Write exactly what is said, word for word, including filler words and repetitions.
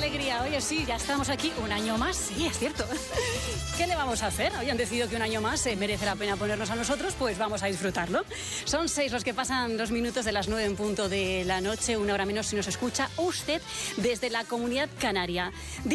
alegría. Oye, sí, ya estamos aquí un año más. Sí, es cierto. ¿Qué le vamos a hacer? Hoy han decidido que un año más eh, merece la pena ponernos a nosotros, pues vamos a disfrutarlo. Son seis los que pasan dos minutos de las nueve en punto de la noche, una hora menos si nos escucha usted desde la Comunidad Canaria.